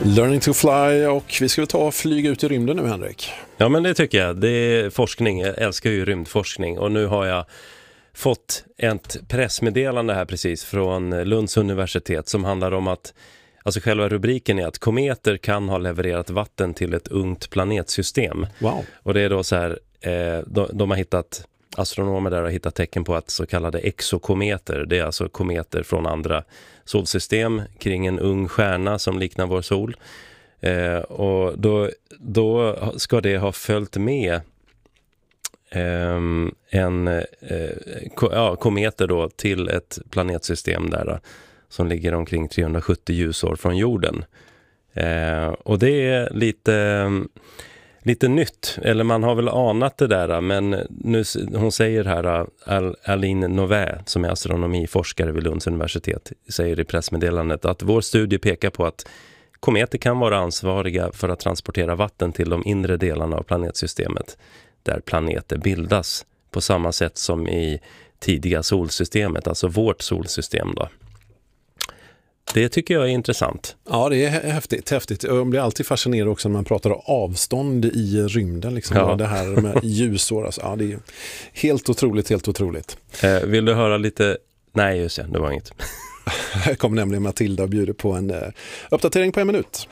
Learning to fly, och vi ska väl ta och flyga ut i rymden nu, Henrik. Ja, men det tycker jag. Det är forskning. Jag älskar ju rymdforskning. Och nu har jag fått ett pressmeddelande här precis från Lunds universitet som handlar om att, alltså själva rubriken är att kometer kan ha levererat vatten till ett ungt planetsystem. Wow. Och det är då så här, de har hittat, astronomer där har hittat tecken på att så kallade exokometer, det är alltså kometer från andra solsystem kring en ung stjärna som liknar vår sol. Och då ska det ha följt med kometer då till ett planetsystem där som ligger omkring 370 ljusår från jorden. Och det är lite nytt, eller man har väl anat det där, men nu, hon säger här, Aline Novä som är astronomiforskare vid Lunds universitet, säger i pressmeddelandet att vår studie pekar på att kometer kan vara ansvariga för att transportera vatten till de inre delarna av planetsystemet där planeter bildas på samma sätt som i tidiga solsystemet, alltså vårt solsystem då. Det tycker jag är intressant. Ja, det är häftigt. Jag blir alltid fascinerad också när man pratar om avstånd i rymden. Liksom. Ja. Det här med ljusår. Alltså, ja, det är helt otroligt. Vill du höra lite? Nej, just det var inget. Här kommer nämligen Matilda och bjuder på en uppdatering på 1 minut.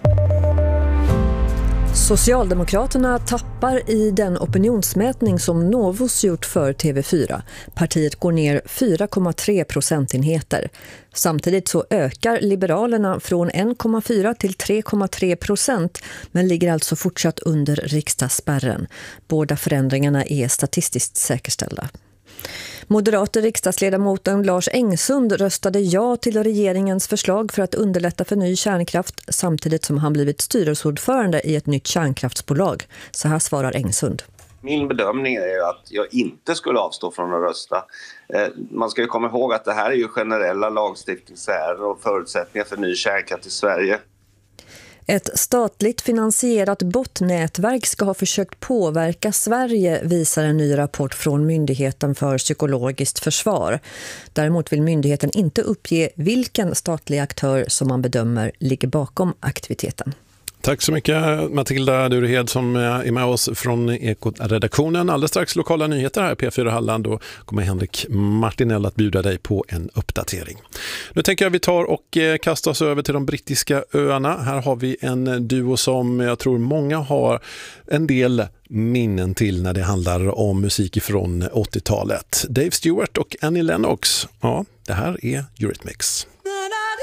Socialdemokraterna tappar i den opinionsmätning som Novus gjort för TV4. Partiet går ner 4,3 procentenheter. Samtidigt så ökar Liberalerna från 1,4 till 3,3%, men ligger alltså fortsatt under riksdagsspärren. Båda förändringarna är statistiskt säkerställda. Moderater riksdagsledamoten Lars Engsund röstade ja till regeringens förslag för att underlätta för ny kärnkraft samtidigt som han blivit styrelseordförande i ett nytt kärnkraftsbolag. Så här svarar Engsund. Min bedömning är att jag inte skulle avstå från att rösta. Man ska ju komma ihåg att det här är ju generella lagstiftningsärenden och förutsättningar för ny kärnkraft i Sverige. Ett statligt finansierat botnätverk ska ha försökt påverka Sverige, visar en ny rapport från Myndigheten för psykologiskt försvar. Däremot vill myndigheten inte uppge vilken statlig aktör som man bedömer ligger bakom aktiviteten. Tack så mycket Matilda Durehed som är med oss från Eko-redaktionen. Alldeles strax lokala nyheter här i P4 Halland, och kommer Henrik Martinell att bjuda dig på en uppdatering. Nu tänker jag vi tar och kastar oss över till de brittiska öarna. Här har vi en duo som jag tror många har en del minnen till när det handlar om musik från 80-talet. Dave Stewart och Annie Lennox. Ja, det här är Eurythmics.